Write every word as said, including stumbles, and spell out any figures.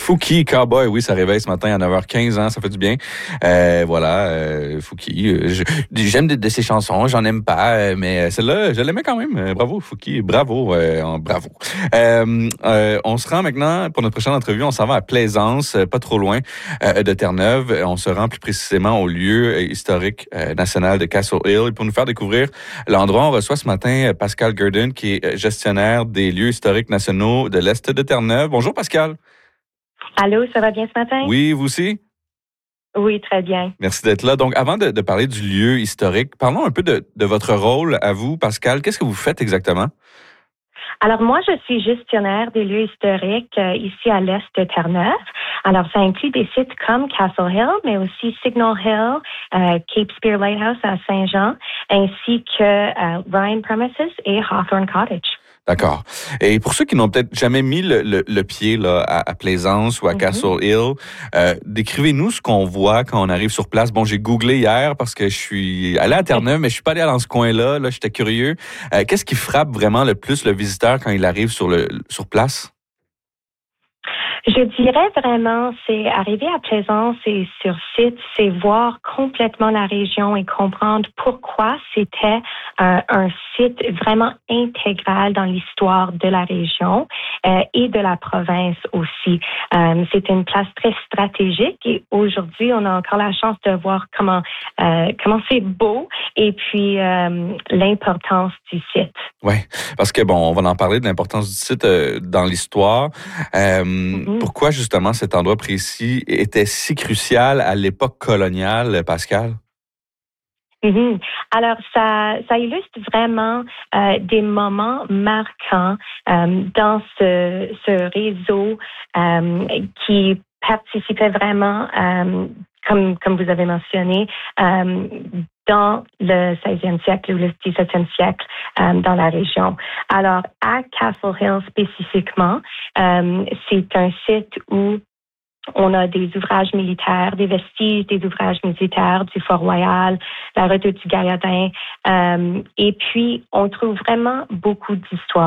Fouki, Cowboy, oui, ça réveille ce matin à neuf heures quinze, hein, ça fait du bien. Euh, voilà, euh, Fouki, euh, je, j'aime de, de ses chansons, j'en aime pas, euh, mais celle-là, je l'aimais quand même. Euh, bravo, Fouki, bravo, euh, bravo. Euh, euh, on se rend maintenant, pour notre prochaine entrevue, on s'en va à Plaisance, euh, pas trop loin euh, de Terre-Neuve. On se rend plus précisément au lieu historique euh, national de Castle Hill. Et pour nous faire découvrir l'endroit, on reçoit ce matin Pascal Gurdon, qui est gestionnaire des lieux historiques nationaux de l'Est de Terre-Neuve. Bonjour, Pascal. Allô, ça va bien ce matin? Oui, vous aussi? Oui, très bien. Merci d'être là. Donc, avant de, de parler du lieu historique, parlons un peu de, de votre rôle à vous, Pascal. Qu'est-ce que vous faites exactement? Alors, moi, je suis gestionnaire des lieux historiques euh, ici à l'est de Terre-Neuve. Alors, ça inclut des sites comme Castle Hill, mais aussi Signal Hill, euh, Cape Spear Lighthouse à Saint-Jean, ainsi que euh, Ryan Premises et Hawthorne Cottage. D'accord. Et pour ceux qui n'ont peut-être jamais mis le, le, le pied là, à, à Plaisance ou à mm-hmm. Castle Hill, euh, décrivez-nous ce qu'on voit quand on arrive sur place. Bon, j'ai googlé hier parce que je suis allé à Terre-Neuve, mais je suis pas allé dans ce coin-là. Là, j'étais curieux. Euh, qu'est-ce qui frappe vraiment le plus le visiteur quand il arrive sur le sur place? Je dirais vraiment, c'est arriver à Plaisance et sur site, c'est voir complètement la région et comprendre pourquoi c'était euh, un site vraiment intégral dans l'histoire de la région euh, et de la province aussi. Euh, c'est une place très stratégique et aujourd'hui, on a encore la chance de voir comment euh, comment c'est beau et puis euh, l'importance du site. Oui, parce que bon, on va en parler de l'importance du site euh, dans l'histoire. Euh, mm-hmm. Pourquoi justement cet endroit précis était si crucial à l'époque coloniale, Pascal? Mm-hmm. Alors, ça, ça illustre vraiment euh, des moments marquants euh, dans ce, ce réseau euh, qui participait vraiment, euh, comme, comme vous avez mentionné, euh, dans le seizième siècle ou le dix-septième siècle euh, dans la région. Alors, à Castle Hill spécifiquement, euh, c'est un site où on a des ouvrages militaires, des vestiges des ouvrages militaires du Fort Royal, la redoute du Gaillardin. Euh, et puis, on trouve vraiment beaucoup d'histoires.